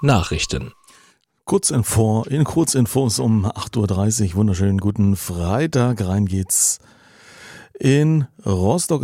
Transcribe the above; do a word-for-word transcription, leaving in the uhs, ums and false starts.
Nachrichten. Kurzinfo, in Kurzinfos um acht Uhr dreißig. Wunderschönen guten Freitag. Rein geht's in Rostock.